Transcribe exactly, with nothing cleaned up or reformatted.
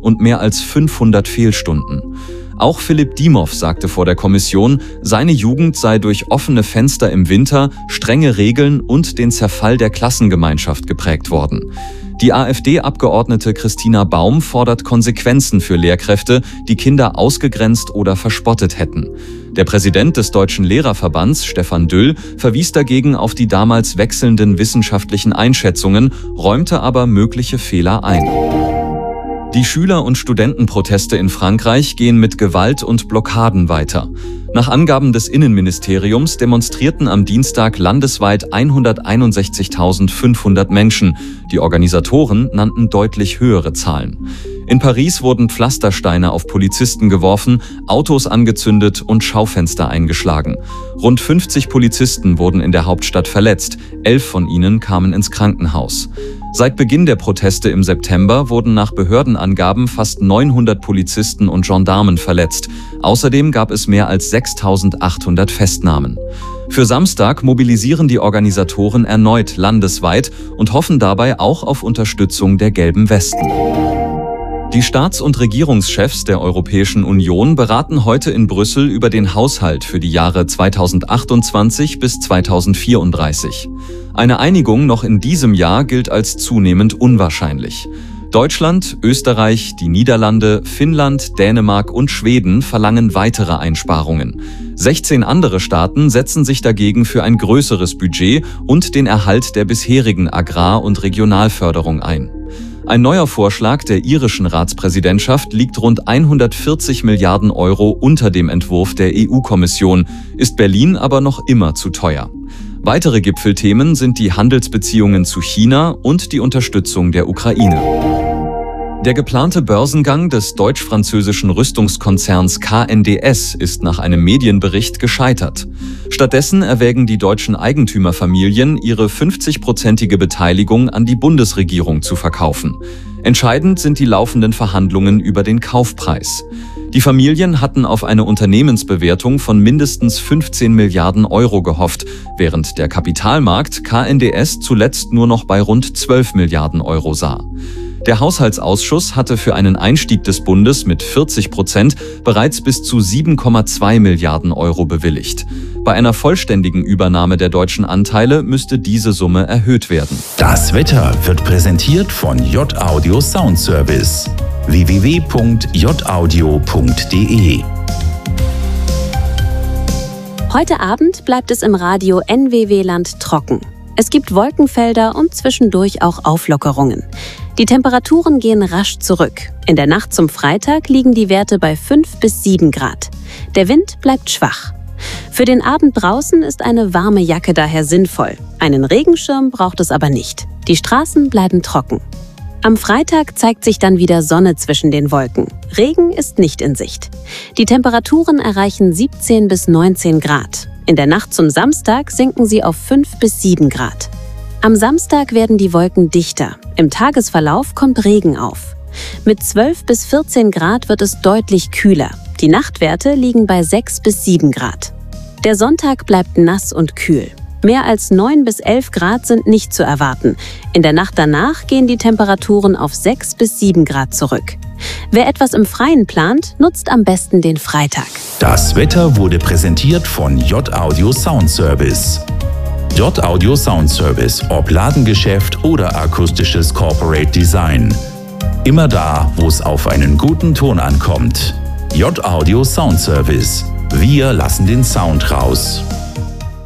und mehr als fünfhundert Fehlstunden. Auch Philipp Dimov sagte vor der Kommission, seine Jugend sei durch offene Fenster im Winter, strenge Regeln und den Zerfall der Klassengemeinschaft geprägt worden. Die AfD-Abgeordnete Christina Baum fordert Konsequenzen für Lehrkräfte, die Kinder ausgegrenzt oder verspottet hätten. Der Präsident des Deutschen Lehrerverbands, Stefan Düll, verwies dagegen auf die damals wechselnden wissenschaftlichen Einschätzungen, räumte aber mögliche Fehler ein. Die Schüler- und Studentenproteste in Frankreich gehen mit Gewalt und Blockaden weiter. Nach Angaben des Innenministeriums demonstrierten am Dienstag landesweit hunderteinundsechzigtausendfünfhundert Menschen. Die Organisatoren nannten deutlich höhere Zahlen. In Paris wurden Pflastersteine auf Polizisten geworfen, Autos angezündet und Schaufenster eingeschlagen. Rund fünfzig Polizisten wurden in der Hauptstadt verletzt, elf von ihnen kamen ins Krankenhaus. Seit Beginn der Proteste im September wurden nach Behördenangaben fast neunhundert Polizisten und Gendarmen verletzt. Außerdem gab es mehr als sechstausendachthundert Festnahmen. Für Samstag mobilisieren die Organisatoren erneut landesweit und hoffen dabei auch auf Unterstützung der Gelben Westen. Die Staats- und Regierungschefs der Europäischen Union beraten heute in Brüssel über den Haushalt für die Jahre zweitausendachtundzwanzig bis zweitausendvierunddreißig. Eine Einigung noch in diesem Jahr gilt als zunehmend unwahrscheinlich. Deutschland, Österreich, die Niederlande, Finnland, Dänemark und Schweden verlangen weitere Einsparungen. sechzehn andere Staaten setzen sich dagegen für ein größeres Budget und den Erhalt der bisherigen Agrar- und Regionalförderung ein. Ein neuer Vorschlag der irischen Ratspräsidentschaft liegt rund hundertvierzig Milliarden Euro unter dem Entwurf der E U-Kommission, ist Berlin aber noch immer zu teuer. Weitere Gipfelthemen sind die Handelsbeziehungen zu China und die Unterstützung der Ukraine. Der geplante Börsengang des deutsch-französischen Rüstungskonzerns K N D S ist nach einem Medienbericht gescheitert. Stattdessen erwägen die deutschen Eigentümerfamilien, ihre fünfzig-prozentige Beteiligung an die Bundesregierung zu verkaufen. Entscheidend sind die laufenden Verhandlungen über den Kaufpreis. Die Familien hatten auf eine Unternehmensbewertung von mindestens fünfzehn Milliarden Euro gehofft, während der Kapitalmarkt K N D S zuletzt nur noch bei rund zwölf Milliarden Euro sah. Der Haushaltsausschuss hatte für einen Einstieg des Bundes mit vierzig Prozent bereits bis zu sieben Komma zwei Milliarden Euro bewilligt. Bei einer vollständigen Übernahme der deutschen Anteile müsste diese Summe erhöht werden. Das Wetter wird präsentiert von J Audio Sound Service. w w w punkt j audio punkt d e Heute Abend bleibt es im Radio N W W-Land trocken. Es gibt Wolkenfelder und zwischendurch auch Auflockerungen. Die Temperaturen gehen rasch zurück. In der Nacht zum Freitag liegen die Werte bei fünf bis sieben Grad. Der Wind bleibt schwach. Für den Abend draußen ist eine warme Jacke daher sinnvoll. Einen Regenschirm braucht es aber nicht. Die Straßen bleiben trocken. Am Freitag zeigt sich dann wieder Sonne zwischen den Wolken. Regen ist nicht in Sicht. Die Temperaturen erreichen siebzehn bis neunzehn Grad. In der Nacht zum Samstag sinken sie auf fünf bis sieben Grad. Am Samstag werden die Wolken dichter. Im Tagesverlauf kommt Regen auf. Mit zwölf bis vierzehn Grad wird es deutlich kühler. Die Nachtwerte liegen bei sechs bis sieben Grad. Der Sonntag bleibt nass und kühl. Mehr als neun bis elf Grad sind nicht zu erwarten. In der Nacht danach gehen die Temperaturen auf sechs bis sieben Grad zurück. Wer etwas im Freien plant, nutzt am besten den Freitag. Das Wetter wurde präsentiert von J Audio Sound Service. J Audio Sound Service, ob Ladengeschäft oder akustisches Corporate Design. Immer da, wo es auf einen guten Ton ankommt. J Audio Sound Service. Wir lassen den Sound raus.